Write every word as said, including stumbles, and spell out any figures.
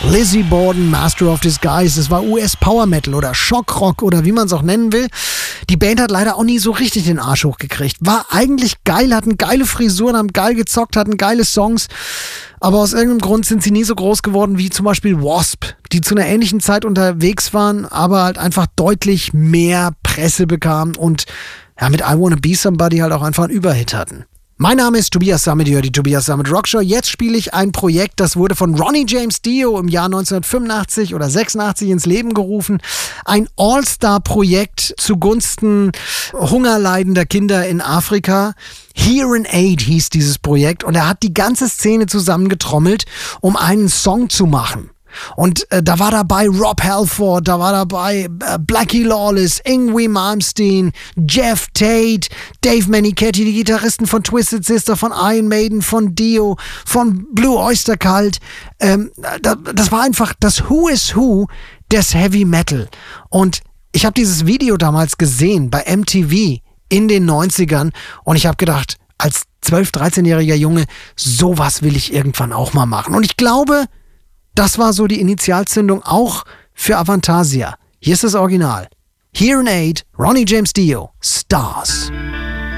Lizzie Borden, Master of Disguise. Es war U S Power Metal oder Shockrock oder wie man es auch nennen will. Die Band hat leider auch nie so richtig den Arsch hochgekriegt. War eigentlich geil, hatten geile Frisuren, haben geil gezockt, hatten geile Songs. Aber aus irgendeinem Grund sind sie nie so groß geworden wie zum Beispiel Wasp, die zu einer ähnlichen Zeit unterwegs waren, aber halt einfach deutlich mehr Presse bekamen und ja, mit I Wanna Be Somebody halt auch einfach einen Überhit hatten. Mein Name ist Tobias Sammet, ihr hört die Tobias Sammet Rockshow. Jetzt spiele ich ein Projekt, das wurde von Ronnie James Dio im Jahr neunzehnhundertfünfundachtzig oder sechsundachtzig ins Leben gerufen. Ein All-Star-Projekt zugunsten hungerleidender Kinder in Afrika. Hear and Aid hieß dieses Projekt und er hat die ganze Szene zusammengetrommelt, um einen Song zu machen. Und äh, da war dabei Rob Halford, da war dabei äh, Blackie Lawless, Yngwie Malmsteen, Jeff Tate, Dave Meniketti, die Gitarristen von Twisted Sister, von Iron Maiden, von Dio, von Blue Oyster Cult. Ähm, da, das war einfach das Who is Who des Heavy Metal. Und ich habe dieses Video damals gesehen bei M T V in den neunzigern und ich habe gedacht, als zwölf-, dreizehnjähriger Junge, sowas will ich irgendwann auch mal machen. Und ich glaube, das war so die Initialzündung auch für Avantasia. Hier ist das Original. Hear and Aid, Ronnie James Dio, Stars.